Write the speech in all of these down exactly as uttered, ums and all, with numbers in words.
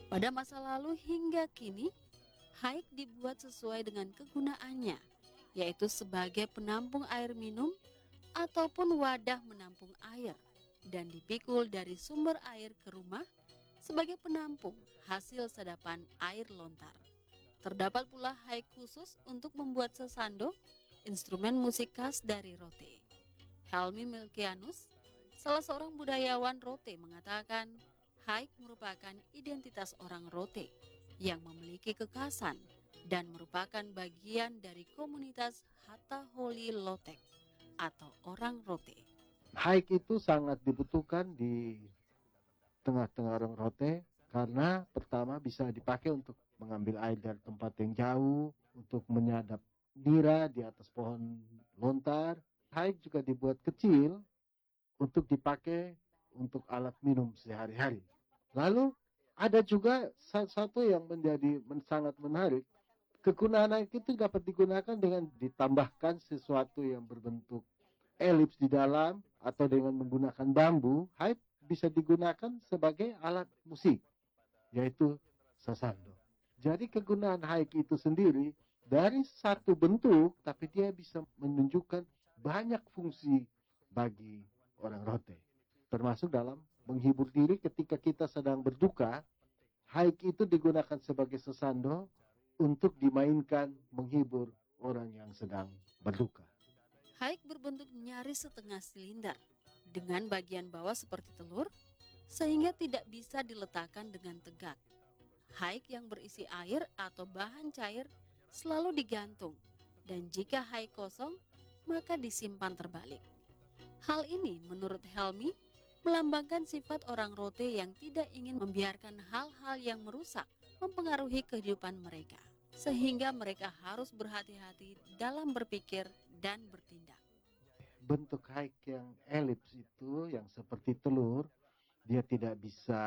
Pada masa lalu hingga kini, haik dibuat sesuai dengan kegunaannya, yaitu sebagai penampung air minum ataupun wadah menampung air, dan dipikul dari sumber air ke rumah sebagai penampung hasil sedapan air lontar. Terdapat pula haik khusus untuk membuat sesando, instrumen musik khas dari Rote. Helmi Milkianus, salah seorang budayawan Rote, mengatakan haik merupakan identitas orang Rote yang memiliki kekhasan dan merupakan bagian dari komunitas Hatta Holi Lotek atau orang Rote. Haik itu sangat dibutuhkan di tengah-tengah orang Rote karena pertama bisa dipakai untuk mengambil air dari tempat yang jauh, untuk menyadap nira di atas pohon lontar. Haik juga dibuat kecil untuk dipakai untuk alat minum sehari-hari. Lalu ada juga satu yang menjadi sangat menarik. Kegunaan haik itu dapat digunakan dengan ditambahkan sesuatu yang berbentuk elips di dalam atau dengan menggunakan bambu. Haik bisa digunakan sebagai alat musik, yaitu sasando. Jadi kegunaan haik itu sendiri dari satu bentuk, tapi dia bisa menunjukkan banyak fungsi bagi orang Rote. Termasuk dalam menghibur diri ketika kita sedang berduka, haik itu digunakan sebagai sasando untuk dimainkan menghibur orang yang sedang berduka. Haik berbentuk nyaris setengah silinder dengan bagian bawah seperti telur, sehingga tidak bisa diletakkan dengan tegak. Haik yang berisi air atau bahan cair selalu digantung, dan jika haik kosong, maka disimpan terbalik. Hal ini menurut Helmi melambangkan sifat orang Rote yang tidak ingin membiarkan hal-hal yang merusak mempengaruhi kehidupan mereka, sehingga mereka harus berhati-hati dalam berpikir dan bertindak. Bentuk haik yang elips itu yang seperti telur, dia tidak bisa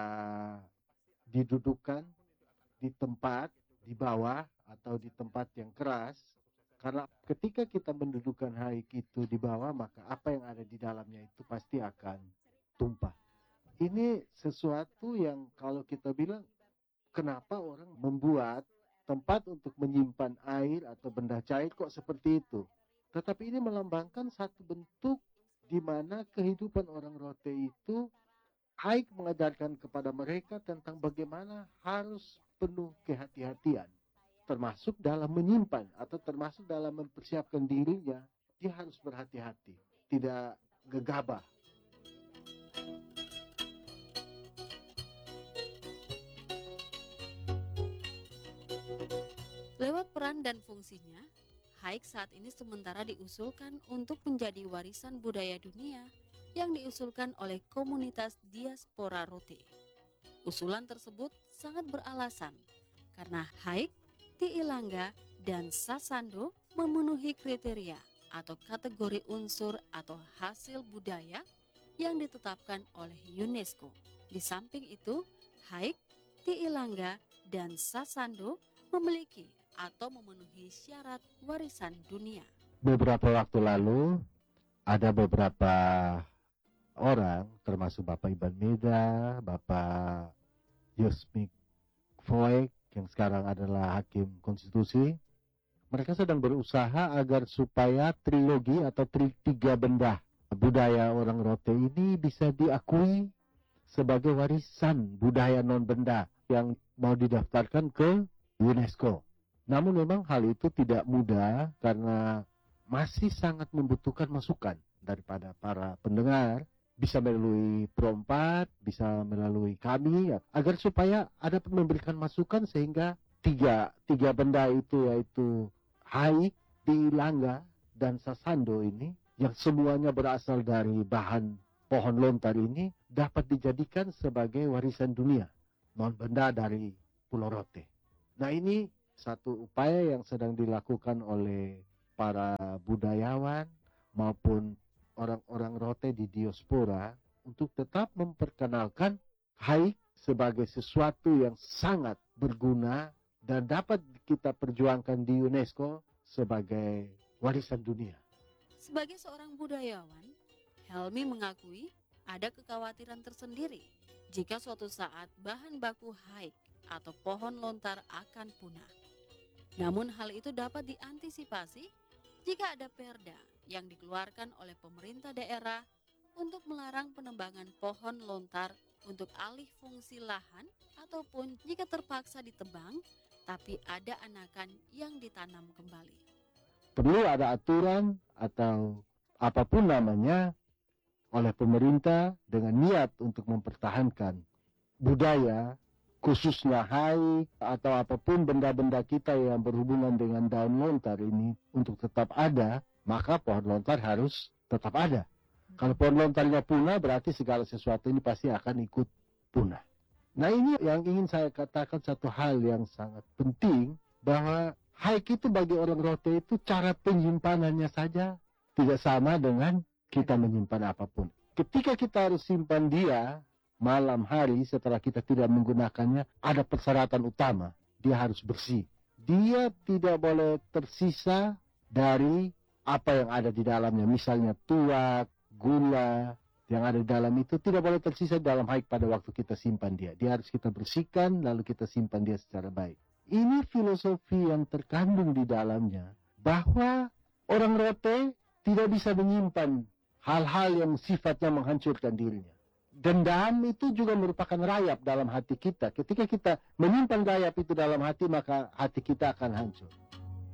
didudukan di tempat di bawah atau di tempat yang keras, karena ketika kita mendudukan haik itu di bawah, maka apa yang ada di dalamnya itu pasti akan tumpah. Ini sesuatu yang kalau kita bilang, kenapa orang membuat tempat untuk menyimpan air atau benda cair kok seperti itu. Tetapi ini melambangkan satu bentuk di mana kehidupan orang Rote itu, haik mengajarkan kepada mereka tentang bagaimana harus penuh kehati-hatian. Termasuk dalam menyimpan atau termasuk dalam mempersiapkan dirinya, dia harus berhati-hati, tidak gegabah. Lewat peran dan fungsinya, haik saat ini sementara diusulkan untuk menjadi warisan budaya dunia yang diusulkan oleh komunitas diaspora Rote. Usulan tersebut sangat beralasan karena haik, tiilanga, dan sasando memenuhi kriteria atau kategori unsur atau hasil budaya yang ditetapkan oleh UNESCO. Di samping itu, haik, tiilanga, dan sasando memiliki atau memenuhi syarat warisan dunia. Beberapa waktu lalu ada beberapa orang, termasuk Bapak Iban Meda, Bapak Yosmik Foek yang sekarang adalah hakim konstitusi, mereka sedang berusaha agar supaya trilogi atau tri, tiga benda budaya orang Rote ini bisa diakui sebagai warisan budaya non benda yang mau didaftarkan ke UNESCO. Namun memang hal itu tidak mudah karena masih sangat membutuhkan masukan daripada para pendengar, bisa melalui Pro empat, bisa melalui kami, ya, agar supaya ada memberikan masukan sehingga tiga, tiga benda itu, yaitu haik, tiilanga, dan sasando ini, yang semuanya berasal dari bahan pohon lontar ini, dapat dijadikan sebagai warisan dunia non benda dari Pulau Rote. Nah, ini satu upaya yang sedang dilakukan oleh para budayawan maupun orang-orang Rote di diaspora untuk tetap memperkenalkan haik sebagai sesuatu yang sangat berguna dan dapat kita perjuangkan di UNESCO sebagai warisan dunia. Sebagai seorang budayawan, Helmi mengakui ada kekhawatiran tersendiri jika suatu saat bahan baku haik atau pohon lontar akan punah. Namun hal itu dapat diantisipasi jika ada perda yang dikeluarkan oleh pemerintah daerah untuk melarang penebangan pohon lontar untuk alih fungsi lahan ataupun jika terpaksa ditebang tapi ada anakan yang ditanam kembali. Perlu ada aturan atau apapun namanya oleh pemerintah dengan niat untuk mempertahankan budaya, khususnya haik atau apapun benda-benda kita yang berhubungan dengan daun lontar ini untuk tetap ada, maka pohon lontar harus tetap ada. Kalau pohon lontarnya punah, berarti segala sesuatu ini pasti akan ikut punah. Nah, ini yang ingin saya katakan satu hal yang sangat penting, bahwa haik itu bagi orang Rote itu cara penyimpanannya saja tidak sama dengan kita menyimpan apapun. Ketika kita harus simpan dia malam hari setelah kita tidak menggunakannya, ada persyaratan utama. Dia harus bersih. Dia tidak boleh tersisa dari apa yang ada di dalamnya. Misalnya tuak, gula yang ada di dalam itu tidak boleh tersisa dalam haik pada waktu kita simpan dia. Dia harus kita bersihkan lalu kita simpan dia secara baik. Ini filosofi yang terkandung di dalamnya, bahwa orang Rote tidak bisa menyimpan hal-hal yang sifatnya menghancurkan dirinya. Dendam itu juga merupakan rayap dalam hati kita. Ketika kita menyimpan rayap itu dalam hati, maka hati kita akan hancur.